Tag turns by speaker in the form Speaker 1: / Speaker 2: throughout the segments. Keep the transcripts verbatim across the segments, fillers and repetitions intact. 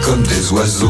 Speaker 1: comme des oiseaux.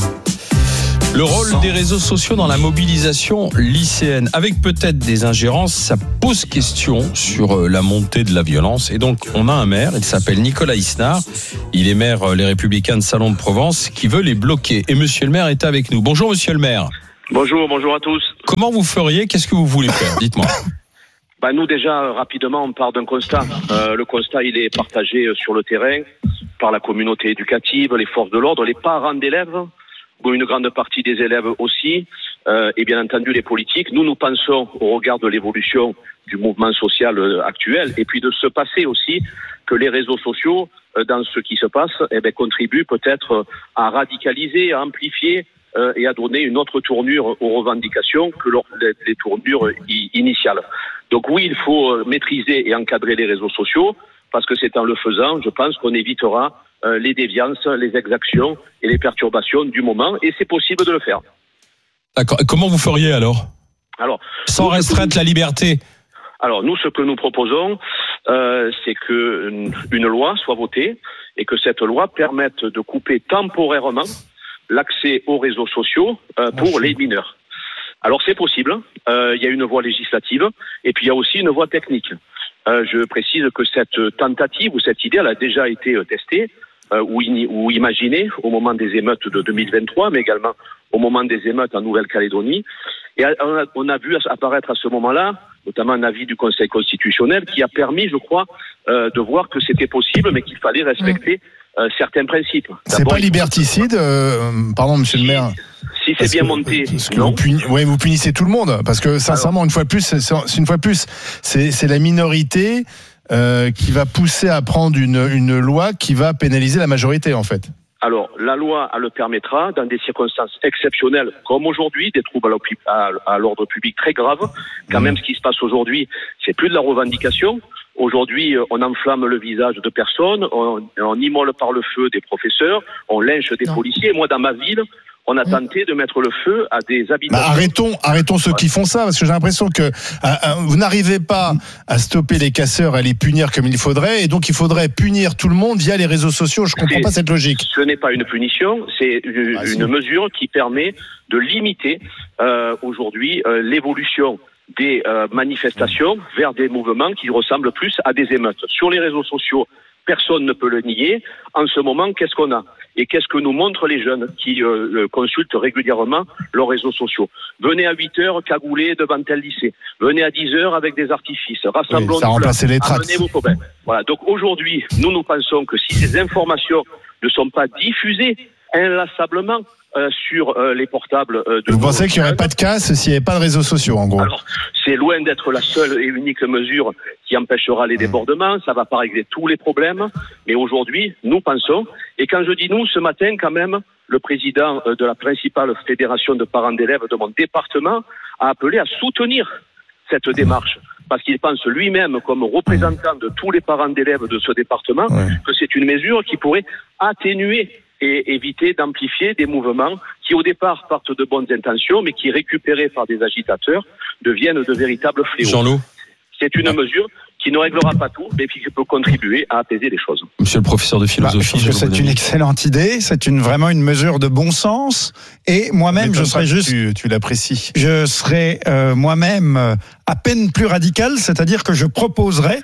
Speaker 2: Le rôle des réseaux sociaux dans la mobilisation lycéenne, avec peut-être des ingérences, ça pose question sur la montée de la violence. Et donc, on a un maire, il s'appelle Nicolas Isnard. Il est maire Les Républicains de Salon de Provence, qui veut les bloquer. Et monsieur le maire est avec nous. Bonjour monsieur le maire.
Speaker 3: Bonjour, bonjour à tous.
Speaker 2: Comment vous feriez ? Qu'est-ce que vous voulez faire ? Dites-moi.
Speaker 3: Bah nous déjà, rapidement, on part d'un constat. Euh, le constat, il est partagé sur le terrain par la communauté éducative, les forces de l'ordre, les parents d'élèves, une grande partie des élèves aussi, euh, et bien entendu les politiques. Nous, nous pensons, au regard de l'évolution du mouvement social actuel, et puis de ce passé aussi, que les réseaux sociaux, euh, dans ce qui se passe, eh bien, contribuent peut-être à radicaliser, à amplifier euh, et à donner une autre tournure aux revendications que les, les tournures i- initiales. Donc oui, il faut maîtriser et encadrer les réseaux sociaux, parce que c'est en le faisant, je pense qu'on évitera euh, les déviances, les exactions et les perturbations du moment, et c'est possible de le faire.
Speaker 2: D'accord. Comment vous feriez alors ?
Speaker 3: Alors,
Speaker 2: sans restreindre nous, la liberté.
Speaker 3: Alors nous, ce que nous proposons, euh, c'est que une, une loi soit votée et que cette loi permette de couper temporairement l'accès aux réseaux sociaux euh, pour les mineurs. Alors c'est possible, euh, il y a une voie législative et puis il y a aussi une voie technique. Euh, je précise que cette tentative ou cette idée, elle a déjà été euh, testée euh, ou, in, ou imaginée au moment des émeutes de deux mille vingt-trois, mais également au moment des émeutes en Nouvelle-Calédonie. Et on a, on a vu apparaître à ce moment-là, notamment un avis du Conseil constitutionnel, qui a permis, je crois, euh, de voir que c'était possible, mais qu'il fallait respecter euh, certains principes.
Speaker 4: C'est D'abord, pas liberticide, euh, pardon, monsieur
Speaker 3: si,
Speaker 4: le maire.
Speaker 3: Si c'est bien que, monté,
Speaker 4: parce que vous, puni, ouais, vous punissez tout le monde, parce que sincèrement, Alors, une fois de plus, c'est, c'est une fois de plus, c'est, c'est la minorité euh, qui va pousser à prendre une, une loi qui va pénaliser la majorité, en fait.
Speaker 3: Alors, la loi, elle le permettra, dans des circonstances exceptionnelles, comme aujourd'hui, des troubles à, à l'ordre public très graves. Quand mmh. même, ce qui se passe aujourd'hui, c'est plus de la revendication. Aujourd'hui, on enflamme le visage de personnes, on, on immole par le feu des professeurs, on lynche des non. policiers. Moi, dans ma ville, on a tenté de mettre le feu à des habitants.
Speaker 4: Bah arrêtons, arrêtons ceux ouais. qui font ça, parce que j'ai l'impression que euh, euh, vous n'arrivez pas à stopper les casseurs, à les punir comme il faudrait, et donc il faudrait punir tout le monde via les réseaux sociaux. Je comprends c'est, pas cette logique.
Speaker 3: Ce n'est pas une punition, c'est une, ah, une mesure qui permet de limiter euh, aujourd'hui euh, l'évolution des euh, manifestations vers des mouvements qui ressemblent plus à des émeutes. Sur les réseaux sociaux, personne ne peut le nier. En ce moment, qu'est-ce qu'on a ? Et qu'est-ce que nous montrent les jeunes qui euh, consultent régulièrement leurs réseaux sociaux ? Venez à huit heures cagoulés devant tel lycée. Venez à dix heures avec des artifices. Rassemblons-nous.
Speaker 4: Oui, ça remplace les tracts.
Speaker 3: Amenez vos problèmes. Voilà. Donc aujourd'hui, nous, nous pensons que si ces informations ne sont pas diffusées inlassablement euh, sur euh, les portables euh, de...
Speaker 4: Vous pensez qu'il n'y aurait pas de casse s'il n'y avait pas de réseaux sociaux, en gros ?
Speaker 3: Alors, c'est loin d'être la seule et unique mesure qui empêchera les débordements. Ça ne va pas régler tous les problèmes. Mais aujourd'hui, nous pensons, et quand je dis nous, ce matin, quand même, le président de la principale fédération de parents d'élèves de mon département a appelé à soutenir cette démarche. Parce qu'il pense lui-même, comme représentant de tous les parents d'élèves de ce département, ouais. que c'est une mesure qui pourrait atténuer et éviter d'amplifier des mouvements qui au départ partent de bonnes intentions, mais qui récupérés par des agitateurs deviennent de véritables fléaux.
Speaker 2: Jean-Loup.
Speaker 3: C'est une mesure qui ne réglera pas tout, mais qui peut contribuer à apaiser les choses.
Speaker 2: Monsieur le professeur de philosophie,
Speaker 5: bah, je pense que c'est une excellente idée, c'est une, vraiment une mesure de bon sens, et moi-même je serais juste...
Speaker 4: Tu, tu l'apprécies.
Speaker 5: Je serais euh, moi-même euh, à peine plus radical, c'est-à-dire que je proposerais...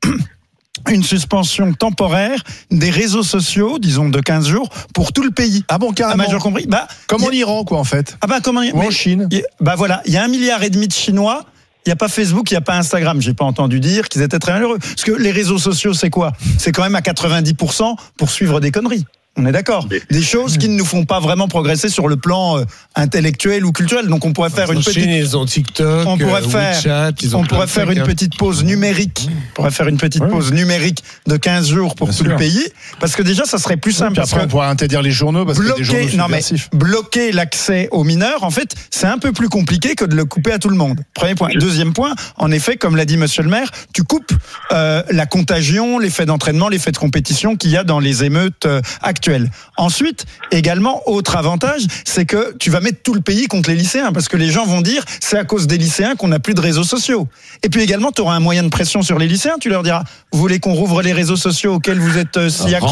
Speaker 5: une suspension temporaire des réseaux sociaux, disons de quinze jours, pour tout le pays.
Speaker 4: Ah bon, carrément.
Speaker 5: Ah, majeur compris. Bah,
Speaker 4: comme en
Speaker 5: a...
Speaker 4: Iran, quoi, en fait.
Speaker 5: Ah bah, comme en...
Speaker 4: Ou en Chine.
Speaker 5: Y... Bah voilà, il y a un milliard et demi de Chinois. Il n'y a pas Facebook, il n'y a pas Instagram. J'ai pas entendu dire qu'ils étaient très malheureux. Parce que les réseaux sociaux, c'est quoi ? C'est quand même à quatre-vingt-dix pour cent pour suivre des conneries. On est d'accord. Des choses qui ne nous font pas vraiment progresser sur le plan euh, intellectuel ou culturel. Donc on pourrait faire une petite.
Speaker 6: Ils ont TikTok,
Speaker 5: on pourrait faire.
Speaker 6: WeChat, ils ont
Speaker 5: on pourrait faire une petite pause numérique. On pourrait faire une petite
Speaker 4: ouais.
Speaker 5: pause numérique de quinze jours pour Bien tout sûr. le pays, parce que déjà ça serait plus simple.
Speaker 4: Oui, puis après
Speaker 5: parce
Speaker 4: on pourrait interdire les journaux parce
Speaker 5: bloquer,
Speaker 4: que des journaux
Speaker 5: non mais bloquer l'accès aux mineurs, en fait, c'est un peu plus compliqué que de le couper à tout le monde. Premier point. Deuxième point. En effet, comme l'a dit Monsieur le Maire, tu coupes euh, la contagion, l'effet d'entraînement, l'effet de compétition qu'il y a dans les émeutes euh, actuelles. Ensuite. Également, autre avantage, c'est que tu vas mettre tout le pays contre les lycéens, parce que les gens vont dire c'est à cause des lycéens qu'on n'a plus de réseaux sociaux. Et puis également, tu auras un moyen de pression sur les lycéens, tu leur diras vous voulez qu'on rouvre les réseaux sociaux auxquels vous êtes euh, si accro ?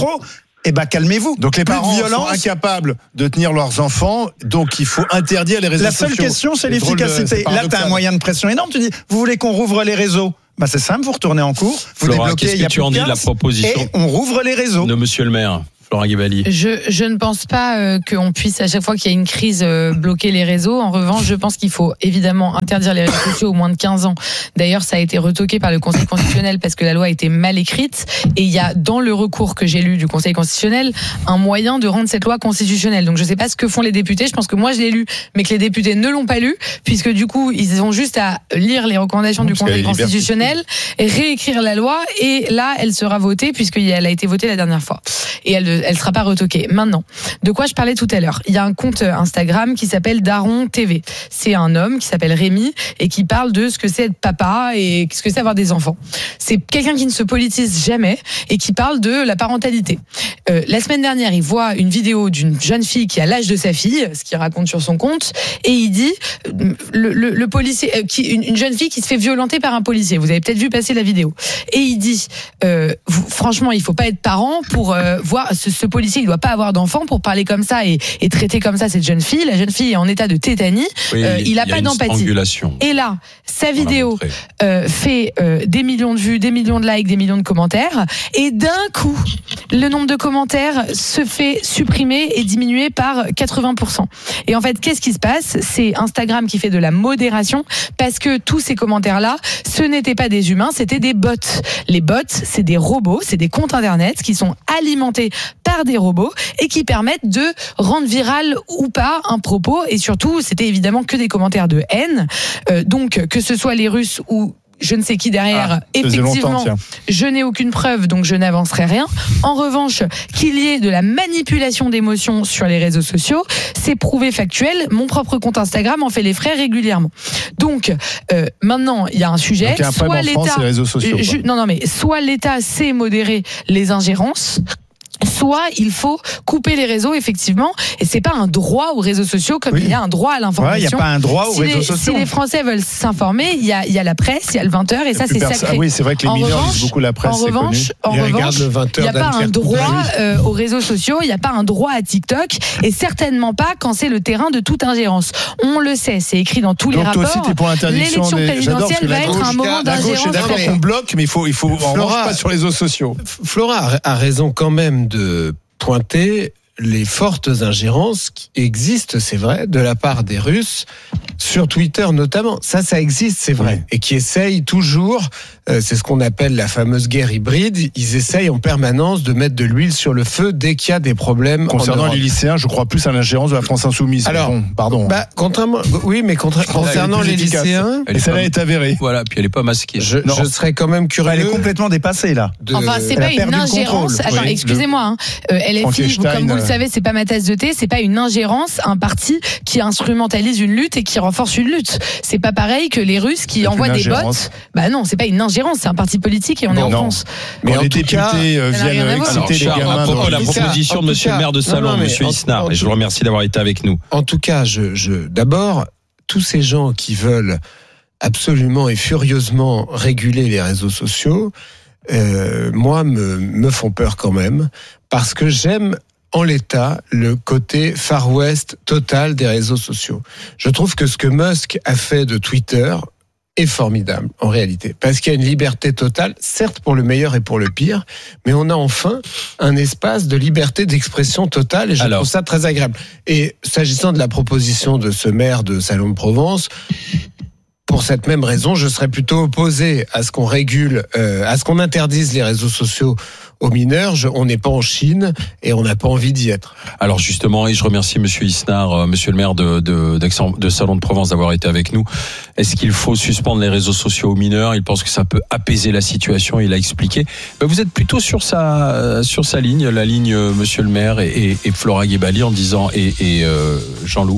Speaker 5: Eh ben calmez-vous.
Speaker 4: Donc les
Speaker 5: Plus
Speaker 4: parents
Speaker 5: de violence.
Speaker 4: sont incapables de tenir leurs enfants, donc il faut interdire les réseaux
Speaker 5: La
Speaker 4: sociaux.
Speaker 5: seule question, c'est
Speaker 4: drôle de-
Speaker 5: l'efficacité.
Speaker 4: c'est
Speaker 5: Là, tu as
Speaker 4: paradoxal.
Speaker 5: un moyen de pression énorme. Tu dis, vous voulez qu'on rouvre les réseaux? Bah, c'est simple, vous retournez en cours, vous
Speaker 2: Flora,
Speaker 5: débloquez,
Speaker 2: qu'est-ce
Speaker 5: il y a
Speaker 2: que tu
Speaker 5: plus
Speaker 2: en
Speaker 5: de
Speaker 2: dis de la
Speaker 5: quinze,
Speaker 2: proposition
Speaker 5: et on rouvre les réseaux.
Speaker 2: de monsieur le maire, Flora Guébali?
Speaker 1: Je, je ne pense pas euh, qu'on puisse, à chaque fois qu'il y a une crise, euh, bloquer les réseaux. En revanche, je pense qu'il faut évidemment interdire les réseaux sociaux au moins de quinze ans. D'ailleurs, ça a été retoqué par le Conseil constitutionnel parce que la loi a été mal écrite. Et il y a, dans le recours que j'ai lu du Conseil constitutionnel, un moyen de rendre cette loi constitutionnelle. Donc, je ne sais pas ce que font les députés. Je pense que moi, je l'ai lu, mais que les députés ne l'ont pas lu, puisque du coup, ils ont juste à lire les recommandations du
Speaker 4: Parce qu'il y a
Speaker 1: Conseil
Speaker 4: les libertés.
Speaker 1: constitutionnel, et réécrire la loi, et là, elle sera votée, puisqu'elle a été votée la dernière fois. Et elle ne sera pas retoquée. Maintenant, de quoi je parlais tout à l'heure? Il y a un compte Instagram qui s'appelle Daron T V. C'est un homme qui s'appelle Rémi et qui parle de ce que c'est être papa et ce que c'est avoir des enfants. C'est quelqu'un qui ne se politise jamais et qui parle de la parentalité. Euh, la semaine dernière, il voit une vidéo d'une jeune fille qui a l'âge de sa fille, ce qu'il raconte sur son compte, et il dit euh, le, le, le policier, euh, qui, une, une jeune fille qui se fait violenter par un policier. Vous avez peut-être vu passer la vidéo. Et il dit euh, vous, franchement, il faut pas être parent pour euh, voir ce, ce policier. Il doit pas avoir d'enfant pour parler comme ça et, et traiter comme ça cette jeune fille. La jeune fille est en état de tétanie.
Speaker 2: Oui,
Speaker 1: euh, il a
Speaker 2: y
Speaker 1: pas
Speaker 2: une
Speaker 1: d'empathie.
Speaker 2: strangulation.
Speaker 1: Et là, sa
Speaker 2: On l'a
Speaker 1: vidéo
Speaker 2: montré.
Speaker 1: euh, fait euh, des millions de vues, des millions de likes, des millions de commentaires. Et d'un coup, le nombre de commentaires se fait supprimer et diminuer par quatre-vingts pour cent. Et en fait, qu'est-ce qui se passe? C'est Instagram qui fait de la modération parce que tous ces commentaires-là, ce n'étaient pas des humains, c'était des bots. Les bots, c'est des robots, c'est des comptes internet qui sont alimentés par des robots et qui permettent de rendre viral ou pas un propos. Et surtout, c'était évidemment que des commentaires de haine. Euh, donc, que ce soit les Russes ou je ne sais qui derrière,
Speaker 4: Ah, ça faisait
Speaker 1: effectivement,
Speaker 4: longtemps, tiens.
Speaker 1: je n'ai aucune preuve, donc je n'avancerai rien. En revanche, qu'il y ait de la manipulation d'émotions sur les réseaux sociaux, c'est prouvé factuel. Mon propre compte Instagram en fait les frais régulièrement. Donc, euh, maintenant, il y a un sujet.
Speaker 4: Donc il y a un problème en France, c'est les réseaux sociaux.
Speaker 1: Je-
Speaker 4: quoi.
Speaker 1: non, non, mais soit l'État sait modérer les ingérences, soit il faut couper les réseaux, effectivement, et c'est pas un droit aux réseaux sociaux comme
Speaker 5: Oui.
Speaker 1: il y a un droit à
Speaker 5: Ouais, il n'y a
Speaker 1: l'information.
Speaker 5: pas un droit aux
Speaker 1: si,
Speaker 5: réseaux
Speaker 1: les,
Speaker 5: sociaux.
Speaker 1: si les Français veulent s'informer, il y a, il y a la presse, il y a le vingt heures, et ça
Speaker 4: Plus
Speaker 1: c'est
Speaker 4: personne-
Speaker 1: sacré.
Speaker 4: Ah oui, c'est vrai que les
Speaker 1: En
Speaker 4: mineurs
Speaker 1: revanche-
Speaker 4: lisent beaucoup la presse,
Speaker 1: En
Speaker 4: c'est connu.
Speaker 1: revanche, en
Speaker 6: Ils regardent
Speaker 1: revanche,
Speaker 6: le vingt
Speaker 1: il n'y
Speaker 6: heures
Speaker 1: a pas un
Speaker 6: d'Anne
Speaker 1: droit
Speaker 6: Kerkouche.
Speaker 1: euh, aux réseaux sociaux, il n'y a pas un droit à TikTok, et certainement pas quand c'est le terrain de toute ingérence. On le sait, c'est écrit dans tous les
Speaker 4: Donc toi
Speaker 1: rapports.
Speaker 4: aussi, t'es pour l'interdiction
Speaker 1: L'élection
Speaker 4: des... J'adore parce que
Speaker 1: présidentielle
Speaker 4: la
Speaker 1: va être
Speaker 4: gauche,
Speaker 1: un moment
Speaker 6: la gauche est
Speaker 1: d'ingérence.
Speaker 6: d'accord
Speaker 4: d'accord
Speaker 6: mais-
Speaker 4: qu'on bloque, mais il faut, il faut en
Speaker 6: Flora-
Speaker 4: revanche pas sur les réseaux sociaux.
Speaker 6: Flora a- a raison quand même de pointer les fortes ingérences qui existent, c'est vrai, de la part des Russes, sur Twitter notamment. Ça, ça existe, c'est vrai.
Speaker 4: Oui.
Speaker 6: Et qui essayent toujours, euh, c'est ce qu'on appelle la fameuse guerre hybride, ils essayent en permanence de mettre de l'huile sur le feu dès qu'il y a des problèmes. en
Speaker 4: Concernant
Speaker 6: Europe.
Speaker 4: les lycéens, je crois plus à l'ingérence de la France insoumise.
Speaker 6: Alors,
Speaker 4: Bon, pardon.
Speaker 6: Bah, contrairement, oui, mais contra-
Speaker 4: pense
Speaker 6: concernant
Speaker 4: qu'elle est
Speaker 6: les
Speaker 4: plus efficace.
Speaker 6: lycéens,
Speaker 2: Elle
Speaker 4: Et
Speaker 2: est
Speaker 4: celle-là
Speaker 2: pas-
Speaker 4: est avérée.
Speaker 2: Voilà, puis elle est pas masquée.
Speaker 6: je,
Speaker 4: Non.
Speaker 6: je serais quand même curieux.
Speaker 5: Elle est complètement dépassée, là.
Speaker 6: de-
Speaker 1: Enfin, c'est
Speaker 5: Elle
Speaker 1: pas
Speaker 5: a
Speaker 1: une
Speaker 5: perdu le
Speaker 1: ingérence.
Speaker 5: contrôle.
Speaker 1: Attends,
Speaker 4: Oui,
Speaker 1: excusez-moi. Hein. Euh, L F I, vous,
Speaker 4: Frankenstein,
Speaker 1: comme vous le
Speaker 4: euh.
Speaker 1: savez, c'est pas ma tasse de thé. C'est pas une ingérence, un parti qui instrumentalise une lutte et qui renforce une lutte. C'est pas pareil que les Russes qui
Speaker 4: C'est
Speaker 1: envoient
Speaker 4: une
Speaker 1: des bots.
Speaker 4: ingérence.
Speaker 1: Bah non, c'est pas une ingérence, c'est un parti politique et on
Speaker 4: Bon,
Speaker 1: est en
Speaker 4: non.
Speaker 1: France.
Speaker 6: Mais
Speaker 4: Quand
Speaker 6: en
Speaker 4: les
Speaker 6: tout
Speaker 4: députés
Speaker 6: cas,
Speaker 4: euh,
Speaker 1: ça n'a rien
Speaker 4: viennent
Speaker 1: à voir.
Speaker 2: Alors,
Speaker 4: exciter les
Speaker 2: Charles,
Speaker 4: gamins.
Speaker 2: à propos
Speaker 4: dans-
Speaker 2: de la
Speaker 6: en tout cas-
Speaker 2: proposition
Speaker 6: en
Speaker 2: de
Speaker 6: tout
Speaker 2: monsieur
Speaker 6: cas-
Speaker 2: le maire de
Speaker 6: non,
Speaker 2: Salon,
Speaker 6: non, mais
Speaker 2: monsieur
Speaker 6: en-
Speaker 2: Isnard,
Speaker 6: en
Speaker 2: et je
Speaker 6: tout-
Speaker 2: vous remercie d'avoir été avec nous.
Speaker 6: En tout cas, je, je, d'abord, tous ces gens qui veulent absolument et furieusement réguler les réseaux sociaux, euh, moi, me, me font peur quand même, parce que j'aime en l'état le côté Far West total des réseaux sociaux. Je trouve que ce que Musk a fait de Twitter est formidable, en réalité. Parce qu'il y a une liberté totale, certes pour le meilleur et pour le pire, mais on a enfin un espace de liberté d'expression totale et je
Speaker 2: Alors.
Speaker 6: trouve ça très agréable. Et s'agissant de la proposition de ce maire de Salon de Provence, pour cette même raison, je serais plutôt opposé à ce qu'on régule, euh, à ce qu'on interdise les réseaux sociaux aux mineurs. Je, on n'est pas en Chine et on n'a pas envie d'y être.
Speaker 2: Alors justement, et je remercie monsieur Isnard, euh, monsieur le maire de, de, d'Aix- de Salon de Provence d'avoir été avec nous. Est-ce qu'il faut suspendre les réseaux sociaux aux mineurs? Il pense que ça peut apaiser la situation, il a expliqué. Mais vous êtes plutôt sur sa, euh, sur sa ligne, la ligne euh, monsieur le maire et, et, et Flora Guébali en disant, et, et euh, Jean-Loup,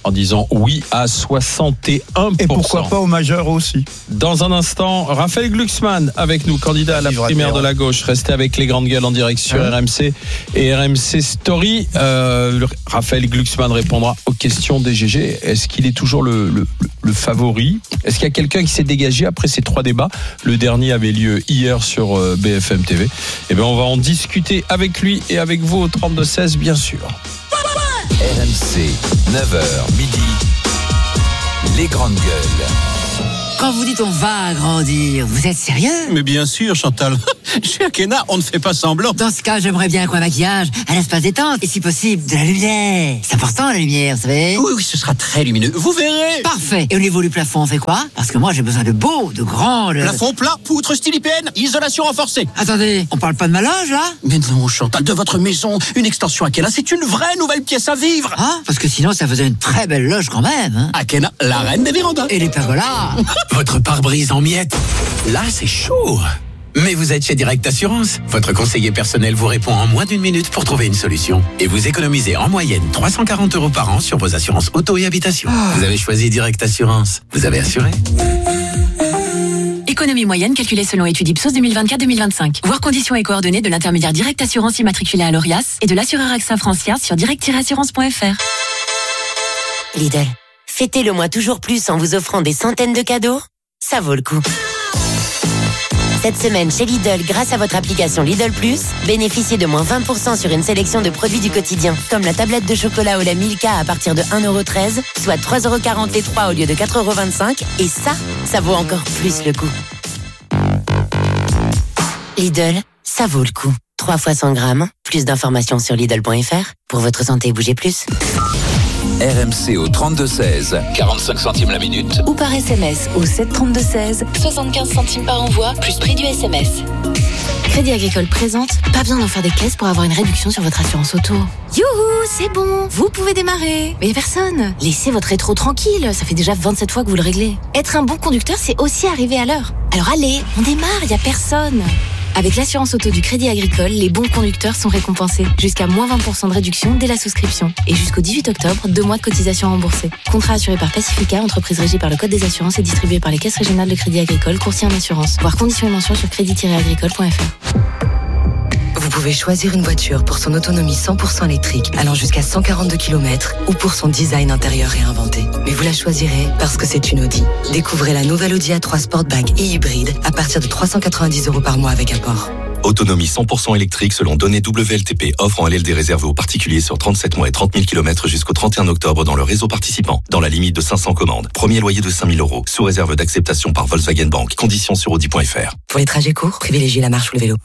Speaker 2: en disant oui à soixante et un pour cent.
Speaker 5: Et pourquoi pas aux majeurs aussi.
Speaker 2: Dans un instant, Raphaël Glucksmann avec nous, candidat à la primaire de la gauche. Restez avec les grandes gueules en direct sur R M C et R M C Story. Euh, Raphaël Glucksmann répondra aux questions des G G. Est-ce qu'il est toujours le, le, le favori ? Est-ce qu'il y a quelqu'un qui s'est dégagé après ces trois débats ? Le dernier avait lieu hier sur B F M T V. Eh bien, on va en discuter avec lui et avec vous au trente-deux seize, bien sûr.
Speaker 7: R M C, neuf heures midi, les grandes gueules.
Speaker 8: Quand vous dites on va grandir, vous êtes sérieux ?
Speaker 9: Mais bien sûr, Chantal. Chez Akena, on ne fait pas semblant.
Speaker 8: Dans ce cas, j'aimerais bien qu'un maquillage, un espace détente et si possible, de la lumière. C'est important la lumière, vous savez ?
Speaker 9: Oui, oui, ce sera très lumineux. Vous verrez.
Speaker 8: Parfait. Et au niveau du plafond, on fait quoi ? Parce que moi, j'ai besoin de beau, de grand... De...
Speaker 9: Plafond plat, poutre style I P N, isolation renforcée.
Speaker 8: Attendez, on parle pas de ma loge, là ?
Speaker 9: Mais non, Chantal, de votre maison, une extension Akena, c'est une vraie nouvelle pièce à vivre.
Speaker 8: Ah, parce que sinon, ça faisait une très belle loge quand même. Hein ?
Speaker 9: Akena, la reine des vérandas.
Speaker 8: Et les pergolas.
Speaker 10: Votre pare-brise en miettes. Là, c'est chaud. Mais vous êtes chez Direct Assurance. Votre conseiller personnel vous répond en moins d'une minute pour trouver une solution. Et vous économisez en moyenne trois cent quarante euros par an sur vos assurances auto et habitation. Vous avez choisi Direct Assurance. Vous avez assuré.
Speaker 11: Économie moyenne calculée selon étude Ipsos deux mille vingt-quatre deux mille vingt-cinq. Voir conditions et coordonnées de l'intermédiaire Direct Assurance immatriculé à l'Orias et de l'assureur AXA Francia sur direct tiret assurance point f r.
Speaker 12: Lidl, fêtez le mois toujours plus en vous offrant des centaines de cadeaux. Ça vaut le coup. Cette semaine, chez Lidl, grâce à votre application Lidl Plus, bénéficiez de moins vingt pour cent sur une sélection de produits du quotidien, comme la tablette de chocolat au lait Milka à partir de un euro treize, soit trois euros quarante les trois au lieu de quatre euros vingt-cinq, et ça, ça vaut encore plus le coup. Lidl, ça vaut le coup. trois fois cent grammes, plus d'informations sur Lidl point f r. Pour votre santé, bougez plus.
Speaker 7: R M C au trente-deux seize, quarante-cinq centimes la minute.
Speaker 11: Ou par S M S au sept trente-deux seize, soixante-quinze centimes par envoi, plus prix du S M S. Crédit Agricole présente, pas besoin d'en faire des caisses pour avoir une réduction sur votre assurance auto. Youhou, c'est bon, vous pouvez démarrer. Mais personne, laissez votre rétro tranquille, ça fait déjà vingt-sept fois que vous le réglez. Être un bon conducteur, c'est aussi arriver à l'heure. Alors allez, on démarre, y a personne. Avec l'assurance auto du Crédit Agricole, les bons conducteurs sont récompensés. Jusqu'à moins vingt pour cent de réduction dès la souscription. Et jusqu'au dix-huit octobre, deux mois de cotisation remboursée. Contrat assuré par Pacifica, entreprise régie par le Code des assurances et distribué par les caisses régionales de Crédit Agricole, courtier en assurance. Voir conditions et mentions sur crédit tiret agricole point f r.
Speaker 13: Vous pouvez choisir une voiture pour son autonomie cent pour cent électrique allant jusqu'à cent quarante-deux kilomètres ou pour son design intérieur réinventé. Mais vous la choisirez parce que c'est une Audi. Découvrez la nouvelle Audi A trois Sportback et hybride à partir de trois cent quatre-vingt-dix euros par mois avec apport.
Speaker 14: Autonomie cent pour cent électrique selon données W L T P. Offre en L L D réservée aux particuliers sur trente-sept mois et trente mille kilomètres jusqu'au trente et un octobre dans le réseau participant. Dans la limite de cinq cents commandes. Premier loyer de cinq mille euros. Sous réserve d'acceptation par Volkswagen Bank. Conditions sur audi point f r.
Speaker 13: Pour les trajets courts, privilégiez la marche ou le vélo.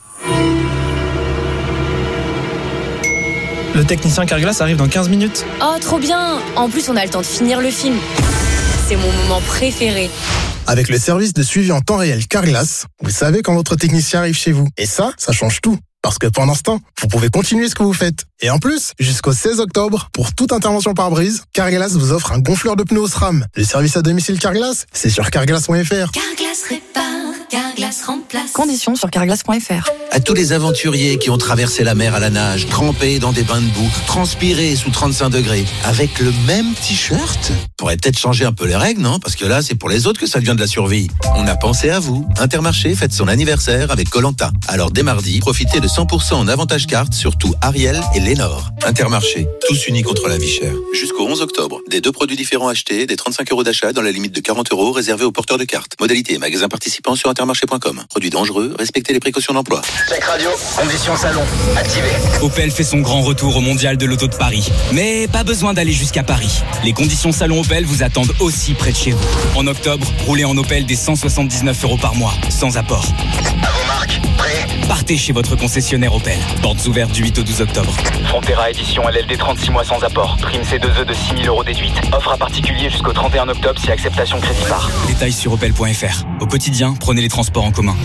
Speaker 15: Le technicien Carglass arrive dans quinze minutes.
Speaker 16: Oh, trop bien! En plus, on a le temps de finir le film. C'est mon moment préféré.
Speaker 17: Avec le service de suivi en temps réel Carglass, vous savez quand votre technicien arrive chez vous. Et ça, ça change tout. Parce que pendant ce temps, vous pouvez continuer ce que vous faites. Et en plus, jusqu'au seize octobre, pour toute intervention par brise, Carglass vous offre un gonfleur de pneus au SRAM. Le service à domicile Carglass, c'est sur carglass point f r.
Speaker 18: Carglass répare, Carglass remplace.
Speaker 16: Conditions sur carglass point f r.
Speaker 10: À tous les aventuriers qui ont traversé la mer à la nage, trempés dans des bains de boue, transpirés sous trente-cinq degrés, avec le même t-shirt, pourrait peut-être changer un peu les règles, non? Parce que là, c'est pour les autres que ça devient de la survie. On a pensé à vous. Intermarché fête son anniversaire avec Koh Lanta. Alors dès mardi, profitez de cent pour cent en avantage carte sur tout Ariel et Lénore. Intermarché, tous unis contre la vie chère. Jusqu'au onze octobre, des deux produits différents achetés, des trente-cinq euros d'achat dans la limite de quarante euros réservés aux porteurs de cartes. Modalité et magasins participants sur intermarché point com. Produits dangereux, respectez les précautions d'emploi.
Speaker 19: Check radio, conditions salon, activé.
Speaker 20: Opel fait son grand retour au mondial de l'auto de Paris. Mais pas besoin d'aller jusqu'à Paris. Les conditions salon Opel vous attendent aussi près de chez vous. En octobre, roulez en Opel des cent soixante-dix-neuf euros par mois, sans apport.
Speaker 19: À vos marques, prêt?
Speaker 20: Partez chez votre concessionnaire Opel. Portes ouvertes du huit au douze octobre.
Speaker 21: Frontera édition L L D trente-six mois sans apport. Prime C deux E de six mille euros déduite. Offre à particulier jusqu'au trente et un octobre si acceptation crédit par.
Speaker 20: Détails sur opel point f r. Au quotidien, prenez les transports en commun.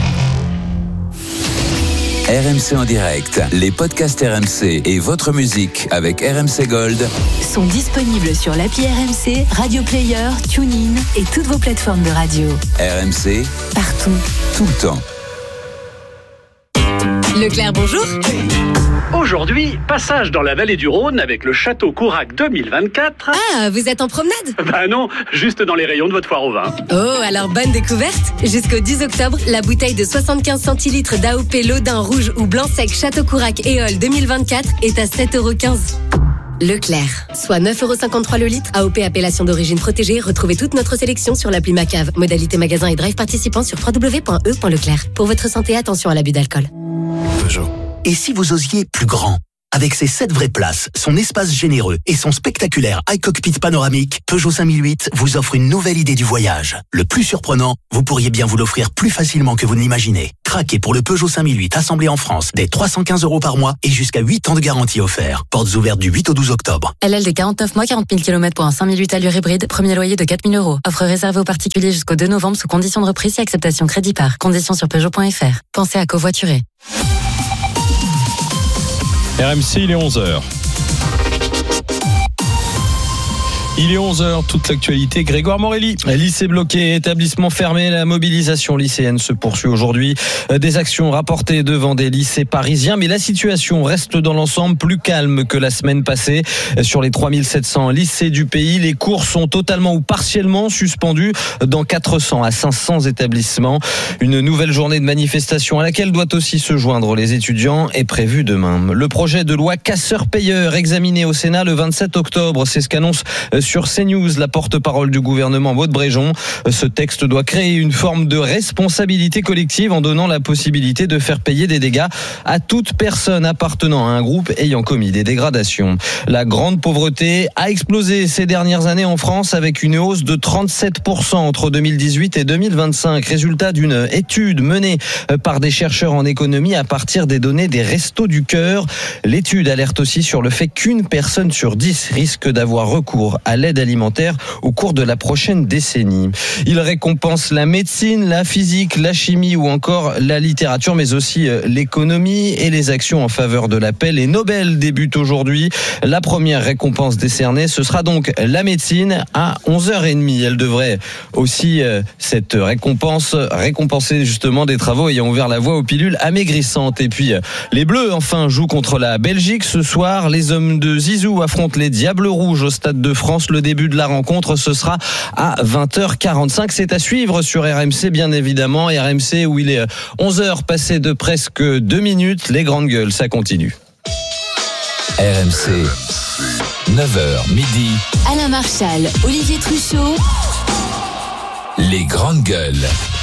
Speaker 7: R M C en direct, les podcasts R M C et votre musique avec R M C Gold
Speaker 11: sont disponibles sur l'appli R M C, Radio Player, TuneIn et toutes vos plateformes de radio.
Speaker 7: R M C,
Speaker 11: partout,
Speaker 7: tout le temps.
Speaker 11: Leclerc, bonjour.
Speaker 3: Aujourd'hui, passage dans la vallée du Rhône avec le Château Courac deux mille vingt-quatre.
Speaker 11: Ah, vous êtes en promenade?
Speaker 3: Bah non, juste dans les rayons de votre foire au vin.
Speaker 11: Oh, alors bonne découverte. Jusqu'au dix octobre, la bouteille de soixante-quinze centilitres d'A O P Lodin rouge ou blanc sec Château Courac Éole deux mille vingt-quatre est à sept euros quinze. Leclerc, soit neuf euros cinquante-trois le litre. A O P appellation d'origine protégée. Retrouvez toute notre sélection sur l'appli Macave. Modalité magasin et drive participant sur w w w point e point leclerc. Pour votre santé, attention à l'abus d'alcool.
Speaker 9: Peugeot. Et si vous osiez plus grand? Avec ses sept vraies places, son espace généreux et son spectaculaire iCockpit panoramique, Peugeot cinq mille huit vous offre une nouvelle idée du voyage. Le plus surprenant, vous pourriez bien vous l'offrir plus facilement que vous ne l'imaginez. Craquez pour le Peugeot cinq mille huit assemblé en France dès trois cent quinze euros par mois et jusqu'à huit ans de garantie offert. Portes ouvertes du huit au douze octobre.
Speaker 13: L L D quarante-neuf mois, quarante mille kilomètres pour un cinq mille huit allure hybride. Premier loyer de quatre mille euros. Offre réservée aux particuliers jusqu'au deux novembre sous conditions de reprise et acceptation crédit par. Conditions sur Peugeot point F R. Pensez à covoiturer.
Speaker 2: R M C, il est onze heures. Il est onze heures, toute l'actualité. Grégoire Morelli. Lycée bloqué, établissement fermé, la mobilisation lycéenne se poursuit aujourd'hui. Des actions rapportées devant des lycées parisiens, mais la situation reste dans l'ensemble plus calme que la semaine passée. Sur les trois mille sept cents lycées du pays, les cours sont totalement ou partiellement suspendus dans quatre cents à cinq cents établissements. Une nouvelle journée de manifestation à laquelle doit aussi se joindre les étudiants est prévue demain. Le projet de loi casseur-payeur examiné au Sénat le vingt-sept octobre, c'est ce qu'annonce sur CNews la porte-parole du gouvernement Maud Bréjon. Ce texte doit créer une forme de responsabilité collective en donnant la possibilité de faire payer des dégâts à toute personne appartenant à un groupe ayant commis des dégradations. La grande pauvreté a explosé ces dernières années en France avec une hausse de trente-sept pour cent entre deux mille dix-huit et deux mille vingt-cinq, résultat d'une étude menée par des chercheurs en économie à partir des données des Restos du Cœur. L'étude alerte aussi sur le fait qu'une personne sur dix risque d'avoir recours à l'aide alimentaire au cours de la prochaine décennie. Il récompense la médecine, la physique, la chimie ou encore la littérature, mais aussi l'économie et les actions en faveur de la paix. Les Nobel débutent aujourd'hui. La première récompense décernée, ce sera donc la médecine à onze heures trente. Elle devrait aussi, cette récompense, récompenser justement des travaux ayant ouvert la voie aux pilules amaigrissantes. Et puis, les Bleus, enfin, jouent contre la Belgique ce soir. Les hommes de Zizou affrontent les Diables Rouges au Stade de France. Le début de la rencontre, ce sera à vingt heures quarante-cinq. C'est à suivre sur R M C, bien évidemment. R M C où il est onze heures passées de presque deux minutes. Les grandes gueules, ça continue.
Speaker 7: R M C, neuf heures midi.
Speaker 11: Alain Marchal, Olivier Truchot.
Speaker 7: Les grandes gueules.